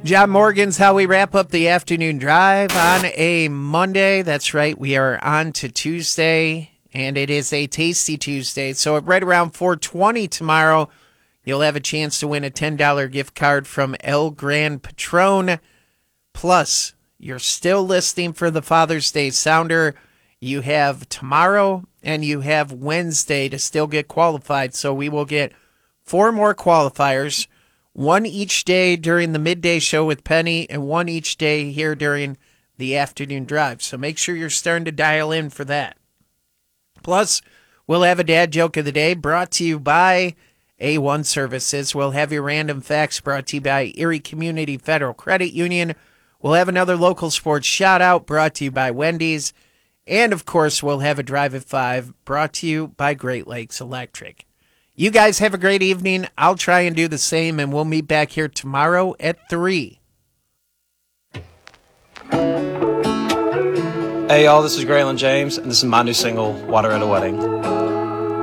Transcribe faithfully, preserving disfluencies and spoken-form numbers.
John Morgan's how we wrap up the afternoon drive on a Monday. That's right, we are on to Tuesday, and it is a tasty Tuesday. So at right around four twenty tomorrow, you'll have a chance to win a ten dollars gift card from El Gran Patron. Plus, you're still listening for the Father's Day Sounder. You have tomorrow and you have Wednesday to still get qualified. So we will get four more qualifiers, one each day during the midday show with Penny and one each day here during the afternoon drive. So make sure you're starting to dial in for that. Plus, we'll have a dad joke of the day brought to you by A one Services. We'll have your random facts brought to you by Erie Community Federal Credit Union. We'll have another local sports shout out brought to you by Wendy's. And, of course, we'll have a Drive at five brought to you by Great Lakes Electric. You guys have a great evening. I'll try and do the same, and we'll meet back here tomorrow at three. Hey, y'all, this is Graylin James, and this is my new single, Water at a Wedding.